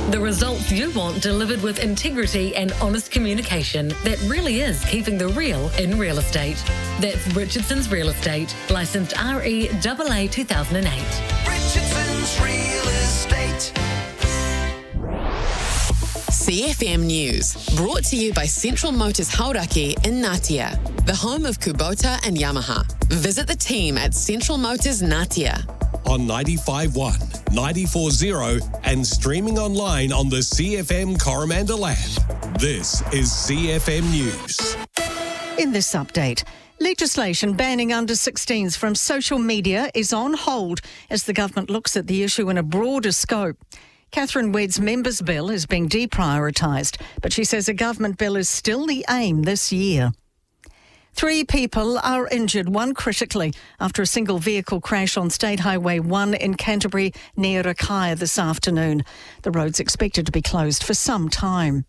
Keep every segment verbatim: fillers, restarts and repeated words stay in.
The results you want delivered with integrity and honest communication that really is keeping the real in real estate. That's Richardson's Real Estate, licensed R E A A two thousand eight. Richardson's Real Estate. C F M News, brought to you by Central Motors Hauraki in Ngatea, the home of Kubota and Yamaha. Visit the team at Central Motors Ngatea. On ninety-five point one, ninety-four point zero and streaming online on the C F M Coromandel app. This is C F M News. In this update, legislation banning under sixteens from social media is on hold as the government looks at the issue in a broader scope. Catherine Wedd's members' bill is being deprioritised, but she says a government bill is still the aim this year. Three people are injured, one critically, after a single vehicle crash on State Highway one in Canterbury near Rakaya this afternoon. The road's expected to be closed for some time.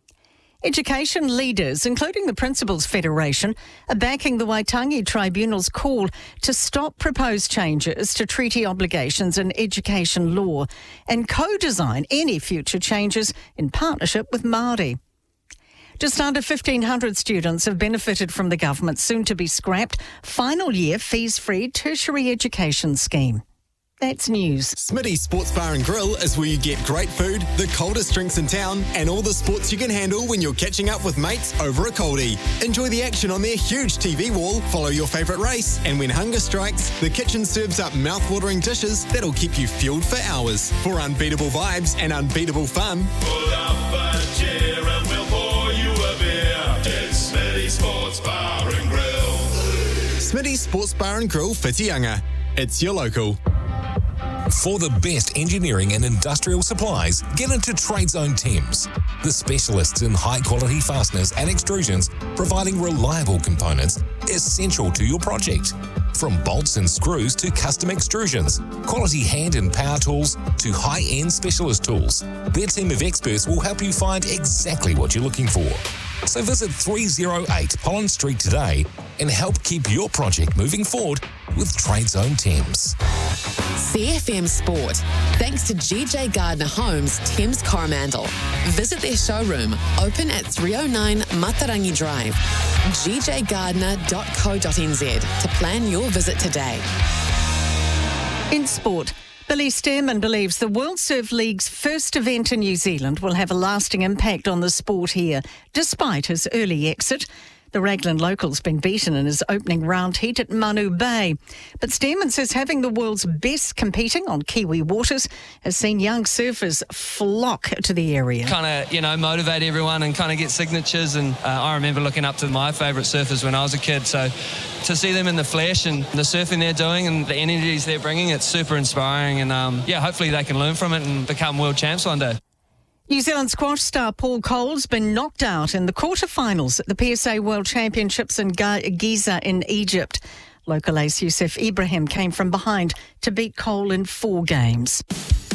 Education leaders, including the Principals Federation, are backing the Waitangi Tribunal's call to stop proposed changes to treaty obligations in education law and co-design any future changes in partnership with Māori. Just under fifteen hundred students have benefited from the government's soon-to-be scrapped final year fees-free tertiary education scheme. That's news. Smitty's Sports Bar and Grill is where you get great food, the coldest drinks in town, and all the sports you can handle when you're catching up with mates over a coldie. Enjoy the action on their huge T V wall, follow your favourite race, and when hunger strikes, the kitchen serves up mouth-watering dishes that'll keep you fueled for hours. For unbeatable vibes and unbeatable fun, pull up a chair and we'll pour you a beer. It's Smitty's Sports Bar and Grill. Smitty's Sports Bar and Grill, Whitianga. It's your local. For the best engineering and industrial supplies, get into Trade Zone Thames, the specialists in high-quality fasteners and extrusions, providing reliable components essential to your project. From bolts and screws to custom extrusions, quality hand and power tools to high-end specialist tools, their team of experts will help you find exactly what you're looking for. So visit three oh eight Pollen Street today and help keep your project moving forward with Trade Zone Thames. C F M Sport, thanks to G J Gardner Homes, Thames Coromandel. Visit their showroom, open at three oh nine Matarangi Drive, g j gardner dot co dot n z to plan your visit today. In sport, Billy Stearman believes the World Surf League's first event in New Zealand will have a lasting impact on the sport here, despite his early exit. The Raglan local's been beaten in his opening round heat at Manu Bay. But Stearman says having the world's best competing on Kiwi waters has seen young surfers flock to the area. Kind of, you know, motivate everyone and kind of get signatures. And uh, I remember looking up to my favourite surfers when I was a kid. So to see them in the flesh and the surfing they're doing and the energies they're bringing, it's super inspiring. And, um, yeah, hopefully they can learn from it and become world champs one day. New Zealand squash star Paul Cole's been knocked out in the quarterfinals at the P S A World Championships in Giza in Egypt. Local ace Youssef Ibrahim came from behind to beat Cole in four games.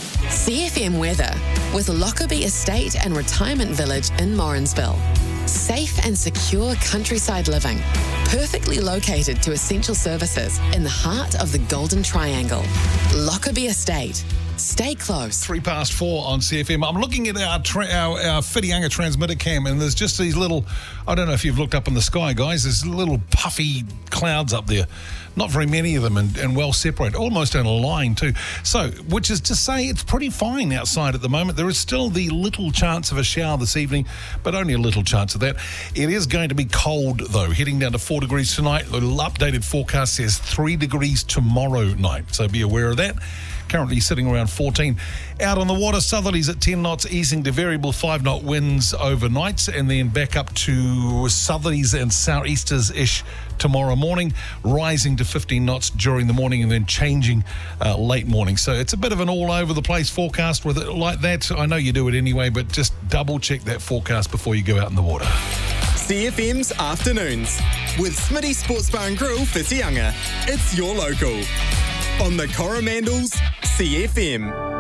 C F M weather with Lockerbie Estate and Retirement Village in Morrinsville. Safe and secure countryside living, perfectly located to essential services in the heart of the Golden Triangle. Lockerbie Estate. Stay close. Three past four on C F M. I'm looking at our tra- our, our Whitianga transmitter cam, and there's just these little, I don't know if you've looked up in the sky, guys, there's little puffy clouds up there. Not very many of them, and, and well separated, almost in a line too. So, which is to say it's pretty fine outside at the moment. There is still the little chance of a shower this evening, but only a little chance of that. It is going to be cold though, heading down to four degrees tonight. The updated forecast says three degrees tomorrow night, so be aware of that. Currently sitting around fourteen. Out on the water, southerlies at ten knots, easing to variable five knot winds overnight, and then back up to southerlies and southeasters-ish tomorrow morning, rising to fifteen knots during the morning and then changing uh, late morning. So it's a bit of an all-over-the-place forecast with it like that. I know you do it anyway, but just double-check that forecast before you go out in the water. C F M's Afternoons with Smitty Sports Bar and Grill, Whitianga. It's your local. On the Coromandel's C F M.